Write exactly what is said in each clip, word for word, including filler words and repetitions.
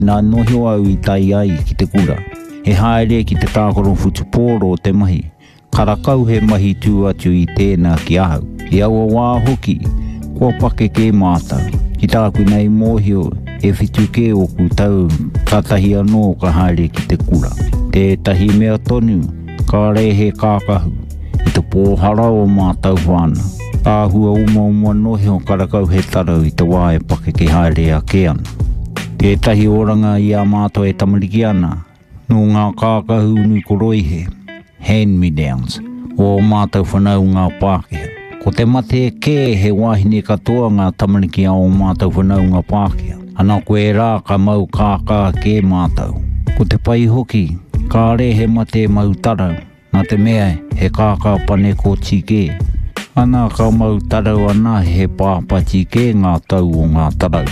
Nā nohio au I tai ai ki te kura. He haere ki te tākoro futupōro o te mahi. Karakau he mahi tū atu I tēnā ki ahau. I aua wā hoki, kua pake ke mātau. Ki tāku nei mōhio, e whitu ke o ku tau tatahi anō ka haere ki te kura. Te tahi mea tonu, ka rehe kākahu. I te pōhara o mātau whāna. Āhua uma uma nohio karakau he tarau I te wā e pake ke haere a ke ana. Te tahi oranga I a mātou e tamariki ana. No ngā kākahu nui koroihe, hand-me-downs, o mātou whanau ngā Pākehā. Ko te mate ke he wahine katoa ngā tamariki a o mātou whanau ngā Pākehā. Ana koe rā ka mau kākā ke mātou. Ko te pai hoki, ka rehe mate mau tarau. Nā te mea he kākā pane ko tike. Ana ka mau tarau ana he pāpati ke ngā tau o ngā tarau.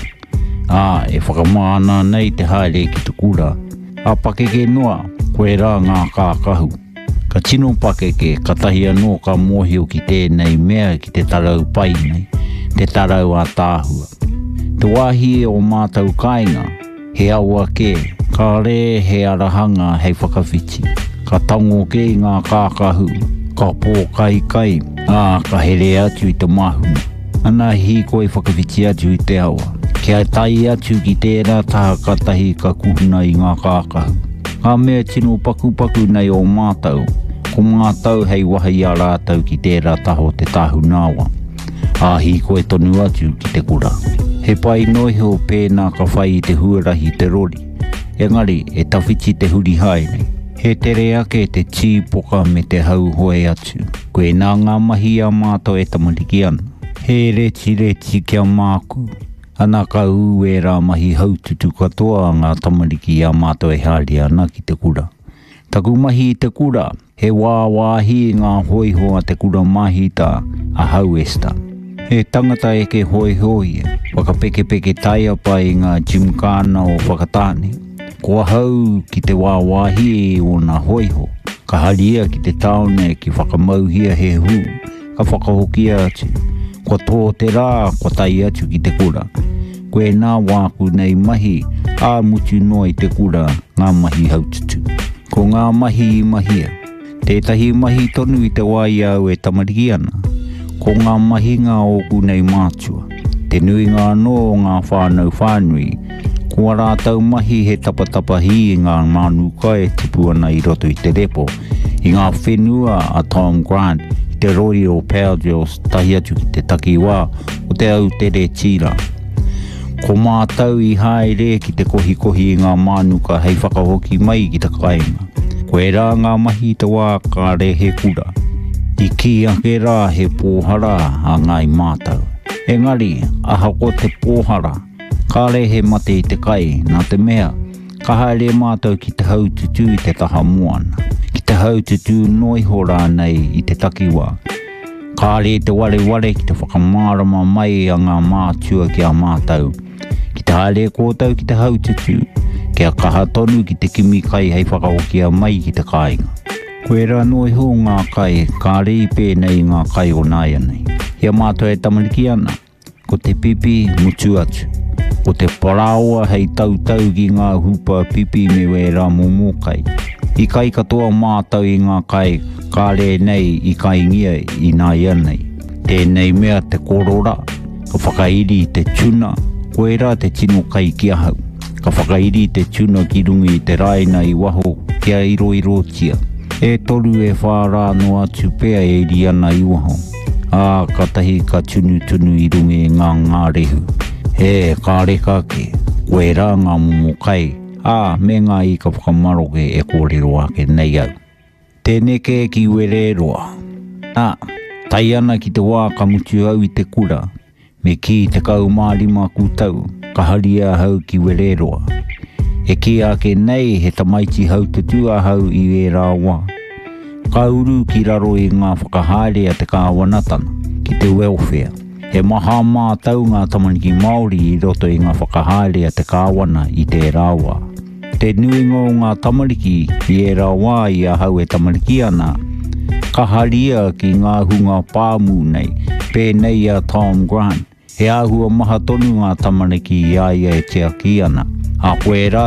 Ā, e whakamāna nei te haere ki te kura. A pake ke noa, koe rā ngā kākahu. Ka tino pake ke katahi anō ka mōhio ki tēnei mea ki te tarau pai nei, te tarau a tāhua. Te wāhi o mātou kāinga, he aua ke, ka re he arahanga hei whakawhiti. Ka tango ke I ngā kākahu, ka pō kai kai, ā ka here atu I te mahuna. Ana hi koe whakawhiti atu I te awa. Kia tai atu ki tērā taha katahi ka kuhuna I ngā kākahu. Ka mea tino paku paku nei o mātou, ko mātou hei wahi a rātou ki tērā taho te tahu nāwa. Ā hi koe tonu atu ki te kura. He pai noho pēnā ka whai I te huarahi te rori. Engari e tawhiti te huri hai nei. He tere ake te tīpoka me te hau hoe atu. Koe nā ngā mahi a mātou e tamariki ana. He reti reti kia māku. Ana ka u e rā mahi haututu katoa ngā tamariki a mātou e haere ana ki te kura. Taku mahi I te kura, he wāwāhi ngā hoihoa te kura mahi tā a hau esta. He tangata e ke hoihoi, whakapeke peke taia pai ngā jimkana o whakatāne. Kua hau ki te wāwāhi o ngā hoiho, ka haria ki te taone ki whakamauhia he hu, ka whakahokia atu. Kua tō te rā, kua tai atu ki te kura. Koe nā wāku nei mahi, ā mutu noa I te kura ngā mahi haututu. Ko ngā mahi I mahia, tētahi mahi tonu I te wai au e tamariki ana. Ko ngā mahi ngā oku nei mātua, te nui ngā no ngā whānau whānui, kua rātau mahi he tapatapa hi ngā mānuka e tipu ana I roto I te repo, I ngā whenua a Tom Grant, I te Royal Power Drills tahi atu ki te takiwā o te au tere tira. Ko mātau I haere ki te kohi kohi I ngā mānuka hei whakahoki mai ki te kāinga. Koe rā ngā mahi te wā ka rehe kura. I ki ake rā he pōhara a ngai mātau. Engari, aha ko te pōhara, ka rehe mate I te kai, nā te mea, ka haere mātau ki te haututu I te taha moana. Ki te haututu noiho rā nei I te takiwā. Ka re te ware ware ki te whakamārama mai a ngā mātua ki a mātau. Ki te haere kōtau ki te haututu, kia kaha tonu ki te kimi kai hei whakahokia mai ki te kāinga. Koe rā noiho ngā kai, ka rei pēnei ngā kai o nāia nei. Hia mātua e tamariki ana, ko te pipi mutu atu. Ko te paraoa hei tautau ki ngā hupa pipi me we rā momo kai. I kai katoa mātau I ngā kai, ka re nei I kai ngia I nāia nei. Tēnei mea te korora, ka whakairi te tuna, koe rā te tino kai ki ahau. Ka whakairi te tuna ki rungi te raina I waho kia iro iro tia. E toru e whārā no atu pēa e iri ana I waho. Ā, ka tahi ka tunu tunu I rungi ngā ngā rehu. He, ka reka ke, koe rā ngā momo kai. Ā, me ngā I ka whakamaroke e kōrero ake nei au. Tēnei ke ki were roa. Ā, tai ana ki te wā ka mutu au I te kura. Me ki te kau mārima kūtau, ka haria hau ki were roa. E ki ake nei he tamaiti haututu a hau I e rā wā. Ka uru ki raro I ngā whakahaere a te kāwanatana, ki te welfare. He maha mātau ngā tamariki Māori I roto I ngā whakahaere a te kāwana I te rā wā. Te nuinga o ngā tamariki I e rā wā I a hau e tamariki ana, ka haria ki ngā hunga pāmu nei, pēnei a Tom Grant. He āhua maha tonu ngā tamariki I aia e te aki ana. A koe rā